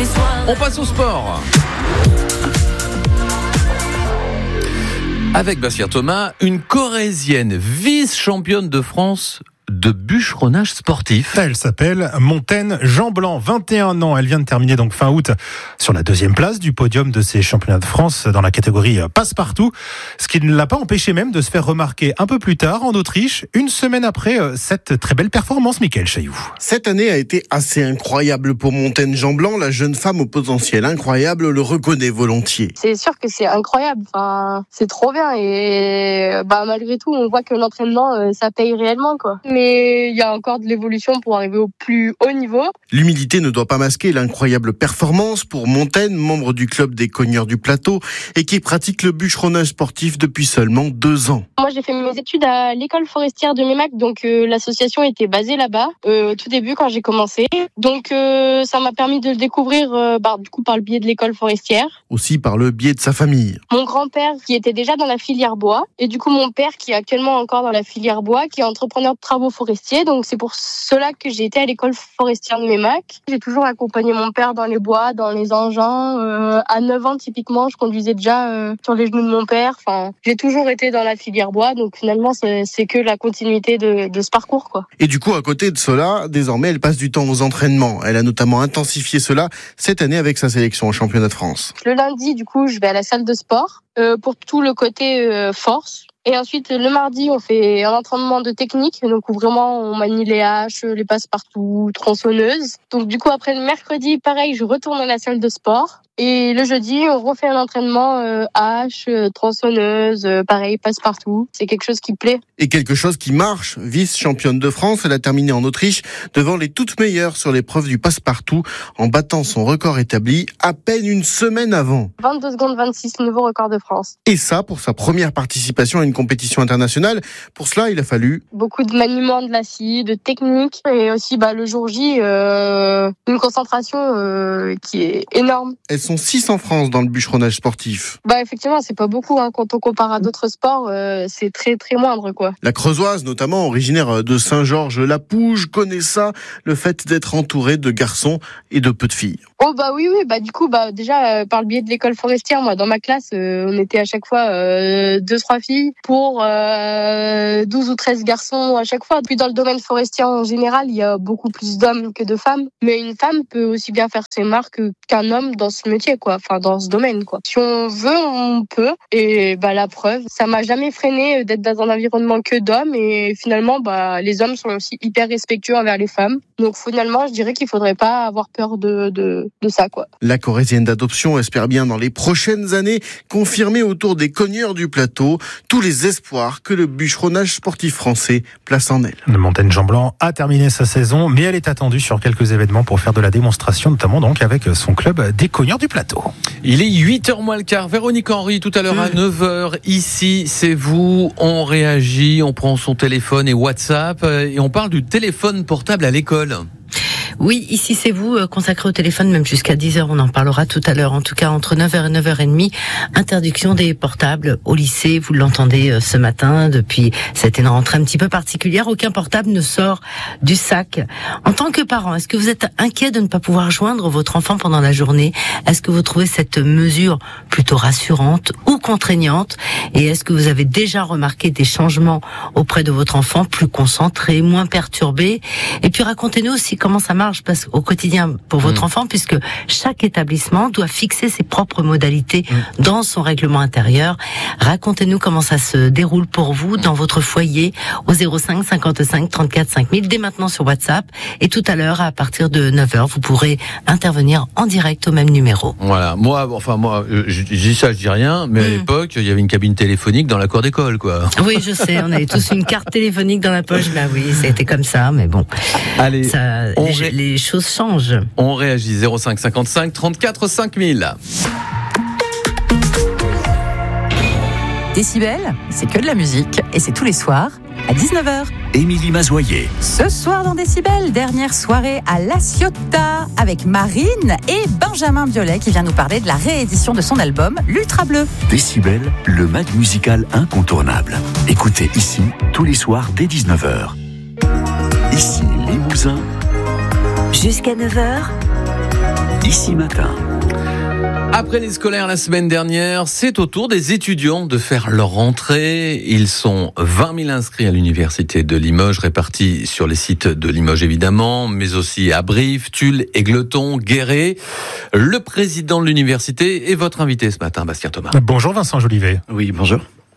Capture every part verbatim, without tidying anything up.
On passe au sport. Avec Bastien Thomas, une Corrézienne vice-championne de France de bûcheronnage sportif. Elle s'appelle Montaine Jeanblanc, vingt et un ans. Elle vient de terminer donc fin août sur la deuxième place du podium de ces championnats de France dans la catégorie passe-partout. Ce qui ne l'a pas empêché même de se faire remarquer un peu plus tard en Autriche, une semaine après cette très belle performance. Mickaël Chailloux. Cette année a été assez incroyable pour Montaine Jeanblanc. La jeune femme au potentiel incroyable le reconnaît volontiers. C'est sûr que c'est incroyable. Enfin, c'est trop bien et bah malgré tout, on voit que l'entraînement ça paye réellement quoi. Mais il y a encore de l'évolution pour arriver au plus haut niveau. L'humilité ne doit pas masquer l'incroyable performance pour Montaine, membre du club des cogneurs du plateau et qui pratique le bûcheronnage sportif depuis seulement deux ans. Moi, j'ai fait mes études à l'école forestière de Meymac, donc euh, l'association était basée là-bas euh, au tout début quand j'ai commencé. Donc euh, ça m'a permis de le découvrir euh, bah, du coup par le biais de l'école forestière. Aussi par le biais de sa famille. Mon grand-père qui était déjà dans la filière bois et du coup mon père qui est actuellement encore dans la filière bois, qui est entrepreneur de travaux forestiers. Donc c'est pour cela que j'ai été à l'école forestière de Meymac. J'ai toujours accompagné mon père dans les bois, dans les engins. Euh, à neuf ans typiquement, je conduisais déjà euh, sur les genoux de mon père. Enfin, j'ai toujours été dans la filière bois. Donc finalement, c'est, c'est que la continuité de, de ce parcours, quoi. Et du coup, à côté de cela, désormais, elle passe du temps aux entraînements. Elle a notamment intensifié cela cette année avec sa sélection au championnat de France. Le lundi, du coup, je vais à la salle de sport euh, pour tout le côté euh, force. Et ensuite, le mardi, on fait un entraînement de technique. Donc, où vraiment, on manie les haches, les passe-partout, tronçonneuses. Donc, du coup, après le mercredi, pareil, je retourne à la salle de sport. Et le jeudi, on refait un entraînement euh, hache, tronçonneuse, euh, pareil, passe-partout. C'est quelque chose qui plaît. Et quelque chose qui marche. Vice-championne de France, elle a terminé en Autriche devant les toutes meilleures sur l'épreuve du passe-partout en battant son record établi à peine une semaine avant. vingt-deux secondes vingt-six, nouveau record de France. Et ça, pour sa première participation à une compétition internationale. Pour cela, il a fallu beaucoup de maniement de la scie, de technique et aussi bah, le jour J, euh, une concentration euh, qui est énorme. Elles sont six en France dans le bûcheronnage sportif. Bah effectivement, c'est pas beaucoup hein. Quand on compare à d'autres sports, euh, c'est très très moindre quoi. La Creusoise, notamment originaire de Saint-Georges-la-Pouge, connaît ça, le fait d'être entourée de garçons et de peu de filles. Oh bah oui oui, bah du coup bah déjà euh, par le biais de l'école forestière, moi dans ma classe, euh, on était à chaque fois euh, deux trois filles pour euh, douze ou treize garçons à chaque fois. Puis dans le domaine forestier en général, il y a beaucoup plus d'hommes que de femmes, mais une femme peut aussi bien faire ses marques qu'un homme dans ce métier quoi, enfin dans ce domaine quoi. Si on veut, on peut et bah la preuve, ça m'a jamais freiné d'être dans un environnement que d'hommes et finalement bah les hommes sont aussi hyper respectueux envers les femmes. Donc finalement, je dirais qu'il faudrait pas avoir peur de de de ça quoi. La Corrézienne d'adoption espère bien dans les prochaines années confirmer autour des cogneurs du plateau tous les espoirs que le bûcheronnage sportif français place en elle. Montaine Jeanblanc a terminé sa saison, mais elle est attendue sur quelques événements pour faire de la démonstration, notamment donc avec son club des cogneurs du plateau. Il est huit heures moins le quart. Véronique Henry, tout à l'heure à neuf heures. Ici, c'est vous. On réagit, on prend son téléphone et WhatsApp et on parle du téléphone portable à l'école. Oui, ici c'est vous, euh, consacré au téléphone, même jusqu'à dix heures, on en parlera tout à l'heure. En tout cas, entre neuf heures et neuf heures trente, interdiction des portables au lycée. Vous l'entendez euh, ce matin, depuis cette une rentrée un petit peu particulière, aucun portable ne sort du sac. En tant que parent, est-ce que vous êtes inquiet de ne pas pouvoir joindre votre enfant pendant la journée? Est-ce que vous trouvez cette mesure plutôt rassurante ou contraignante? Et est-ce que vous avez déjà remarqué des changements auprès de votre enfant, plus concentré, moins perturbé? Et puis racontez-nous aussi comment ça marche passe au quotidien pour votre mmh. enfant, puisque chaque établissement doit fixer ses propres modalités mmh. dans son règlement intérieur. Racontez-nous comment ça se déroule pour vous dans votre foyer au zéro cinq cinquante-cinq trente-quatre cinq mille dès maintenant sur WhatsApp. Et tout à l'heure, à partir de neuf heures, vous pourrez intervenir en direct au même numéro. Voilà. Moi, enfin, moi, je, je dis ça, je dis rien, mais mmh. à l'époque, il y avait une cabine téléphonique dans la cour d'école, quoi. Oui, je sais, on avait tous une carte téléphonique dans la poche. Ben oui, ça a été comme ça, mais bon. Allez, ça, on les, ré... les choses changent. On réagit. Zéro cinq cinquante-cinq trente-quatre cinq mille. Décibel, c'est que de la musique et c'est tous les soirs à dix-neuf heures. Émilie Mazoyer. Ce soir dans Décibel, dernière soirée à La Ciotat avec Marine et Benjamin Biolay qui vient nous parler de la réédition de son album L'Ultra Bleu. Décibel, le mag musical incontournable. Écoutez ici tous les soirs dès dix-neuf heures. Ici Limousin. Jusqu'à neuf heures, Ici Matin. Après les scolaires la semaine dernière, c'est au tour des étudiants de faire leur rentrée. Ils sont vingt mille inscrits à l'université de Limoges, répartis sur les sites de Limoges évidemment, mais aussi à Brive, Tulle, Égletons, Guéret. Le président de l'université est votre invité ce matin, Bastien Thomas. Bonjour Vincent Jolivet. Oui, bonjour.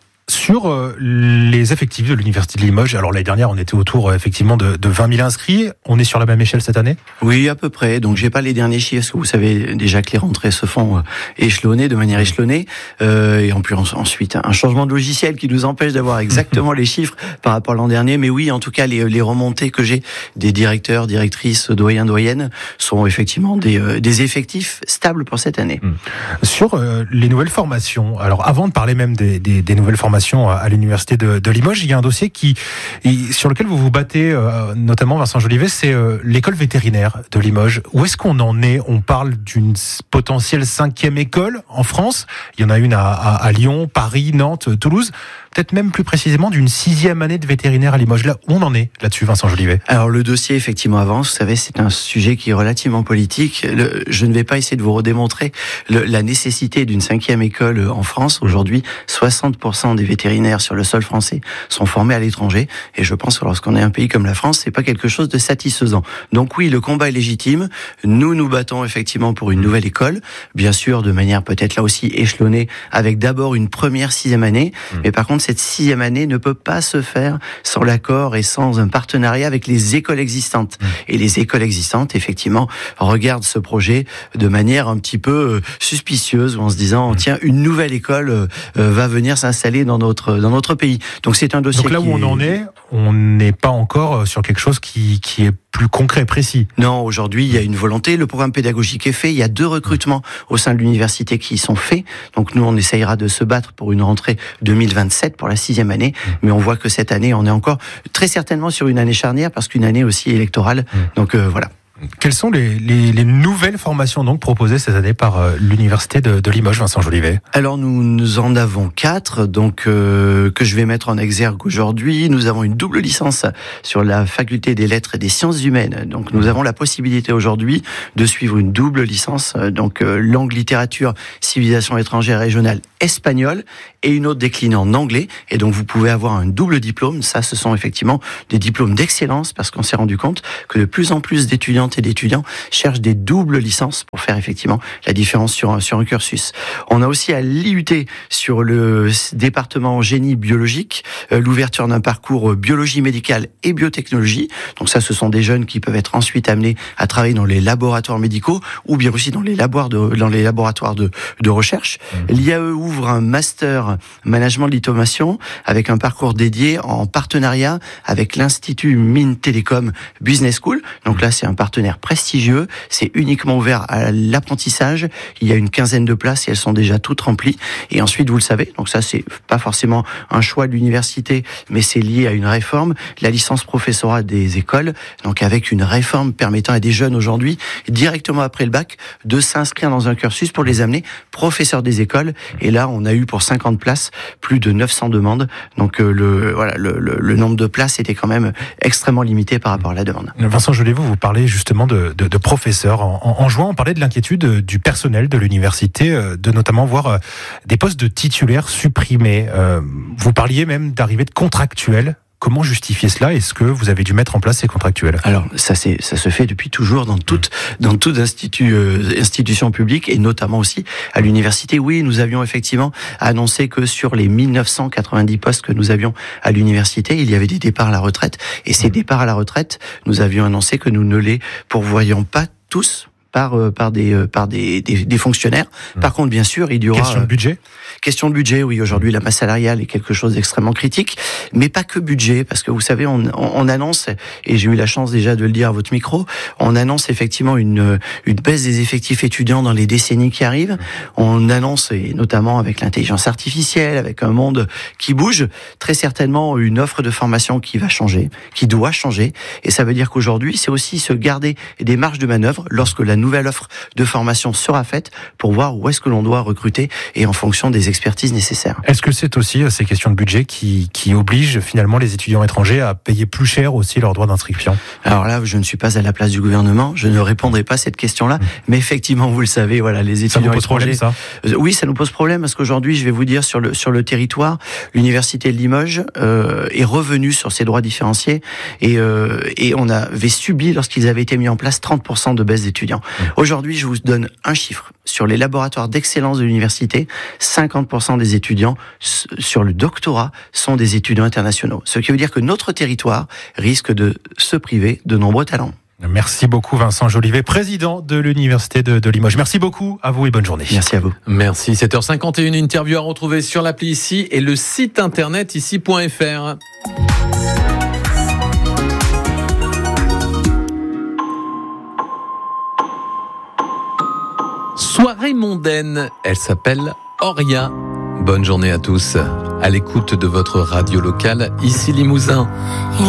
Sur euh, les effectifs de l'université de Limoges, alors l'année dernière on était autour euh, effectivement de, de vingt mille inscrits, on est sur la même échelle cette année ? Oui, à peu près. Donc j'ai pas les derniers chiffres, parce que vous savez déjà que les rentrées se font euh, échelonnées, de manière échelonnée, euh, et en plus ensuite un changement de logiciel qui nous empêche d'avoir exactement les chiffres par rapport à l'an dernier. Mais oui, en tout cas les, les remontées que j'ai des directeurs, directrices, doyens, doyennes sont effectivement des, euh, des effectifs stables pour cette année. Sur euh, les nouvelles formations, alors avant de parler même des, des, des nouvelles formations à l'université de, de Limoges, il y a un dossier qui, sur lequel vous vous battez, euh, notamment Vincent Jolivet, c'est euh, l'école vétérinaire de Limoges. Où est-ce qu'on en est ? On parle d'une potentielle cinquième école en France. Il y en a une à, à, à Lyon, Paris, Nantes, Toulouse. Peut-être même plus précisément d'une sixième année de vétérinaire à Limoges. Là, où on en est là-dessus, Vincent Jolivet ? Alors le dossier effectivement avance. Vous savez, c'est un sujet qui est relativement politique. Le, je ne vais pas essayer de vous redémontrer le, la nécessité d'une cinquième école en France. Aujourd'hui, soixante pour cent des vétérinaires sur le sol français sont formés à l'étranger. Et je pense que lorsqu'on est un pays comme la France, c'est pas quelque chose de satisfaisant. Donc oui, le combat est légitime. Nous nous battons effectivement pour une nouvelle école, bien sûr de manière peut-être là aussi échelonnée, avec d'abord une première sixième année. Mmh. Mais par contre, cette sixième année ne peut pas se faire sans l'accord et sans un partenariat avec les écoles existantes. Mmh. Et les écoles existantes, effectivement, regardent ce projet de manière un petit peu suspicieuse, en se disant, mmh. tiens, une nouvelle école euh, va venir s'installer dans notre dans notre pays. Donc c'est un dossier. Donc là qui où on est... en est, on n'est pas encore sur quelque chose qui qui est plus concret, précis. Non, aujourd'hui, il y a une volonté. Le programme pédagogique est fait. Il y a deux recrutements au sein de l'université qui sont faits. Donc nous, on essayera de se battre pour une rentrée deux mille vingt-sept pour la sixième année. Mais on voit que cette année, on est encore très certainement sur une année charnière parce qu'une année aussi électorale. Donc euh, voilà. Quelles sont les, les, les nouvelles formations donc proposées cette année par euh, l'université de, de Limoges, Vincent Jolivet ? Alors nous, nous en avons quatre, donc euh, que je vais mettre en exergue aujourd'hui. Nous avons une double licence sur la faculté des lettres et des sciences humaines. Donc nous avons la possibilité aujourd'hui de suivre une double licence, donc euh, langue, littérature, civilisation étrangère régionale, espagnole, et une autre déclinée en anglais. Et donc vous pouvez avoir un double diplôme. Ça, ce sont effectivement des diplômes d'excellence parce qu'on s'est rendu compte que de plus en plus d'étudiants et d'étudiants cherchent des doubles licences pour faire effectivement la différence sur un, sur un cursus. On a aussi à l'I U T sur le département génie biologique euh, l'ouverture d'un parcours biologie médicale et biotechnologie. Donc ça, ce sont des jeunes qui peuvent être ensuite amenés à travailler dans les laboratoires médicaux ou bien aussi dans les laboratoires de, dans les laboratoires de, de recherche. Mmh. L'I A E ouvre un master management de l'automation avec un parcours dédié en partenariat avec l'Institut Mines Télécom Business School. Donc là, c'est un partenariat prestigieux, c'est uniquement ouvert à l'apprentissage, il y a une quinzaine de places et elles sont déjà toutes remplies. Et ensuite, vous le savez, donc ça c'est pas forcément un choix de l'université, mais c'est lié à une réforme, la licence professorat des écoles, donc avec une réforme permettant à des jeunes aujourd'hui, directement après le bac, de s'inscrire dans un cursus pour les amener professeurs des écoles. Et là, on a eu pour cinquante places plus de neuf cents demandes, donc euh, le, voilà, le, le, le nombre de places était quand même extrêmement limité par rapport à la demande. Vincent Jolivet, vous parlez justement justement de, de, de professeurs. En, en juin, on parlait de l'inquiétude du personnel de l'université, de notamment voir des postes de titulaires supprimés. Euh, vous parliez même d'arrivée de contractuels. Comment justifier cela ? Est-ce que vous avez dû mettre en place ces contractuels ? Alors, ça, c'est, ça se fait depuis toujours dans toute, dans toute institut, euh, institution publique et notamment aussi à l'université. Oui, nous avions effectivement annoncé que sur les mille neuf cent quatre-vingt-dix postes que nous avions à l'université, il y avait des départs à la retraite. Et ces départs à la retraite, nous avions annoncé que nous ne les pourvoyions pas tous par par des par des, des, des fonctionnaires. Par contre, bien sûr, il y aura question de budget. Question de budget, oui. Aujourd'hui, la masse salariale est quelque chose d'extrêmement critique, mais pas que budget, parce que vous savez, on, on annonce, et j'ai eu la chance déjà de le dire à votre micro, on annonce effectivement une une baisse des effectifs étudiants dans les décennies qui arrivent. On annonce, et notamment avec l'intelligence artificielle, avec un monde qui bouge, très certainement une offre de formation qui va changer, qui doit changer, et ça veut dire qu'aujourd'hui, c'est aussi se garder des marges de manœuvre lorsque la nouvelle offre de formation sera faite pour voir où est-ce que l'on doit recruter et en fonction des expertises nécessaires. Est-ce que c'est aussi ces questions de budget qui, qui obligent finalement les étudiants étrangers à payer plus cher aussi leurs droits d'inscription? Alors là, je ne suis pas à la place du gouvernement, je ne répondrai pas à cette question-là, mmh. mais effectivement, vous le savez, voilà, les étudiants ça vous pose étrangers. Problème, ça oui, ça nous pose problème parce qu'aujourd'hui, je vais vous dire sur le sur le territoire, l'université de Limoges euh, est revenue sur ses droits différenciés et euh, et on avait subi lorsqu'ils avaient été mis en place trente pour cent de baisse d'étudiants. Mmh. Aujourd'hui, je vous donne un chiffre sur les laboratoires d'excellence de l'université, cinquante pour cent des étudiants sur le doctorat sont des étudiants internationaux. Ce qui veut dire que notre territoire risque de se priver de nombreux talents. Merci beaucoup Vincent Jolivet, président de l'Université de, de Limoges. Merci beaucoup à vous et bonne journée. Merci à vous. Merci. sept heures cinquante et une, interview à retrouver sur l'appli ici et le site internet ici point f r. Soirée mondaine, elle s'appelle Oria. Bonne journée à tous, à l'écoute de votre radio locale, ici Limousin.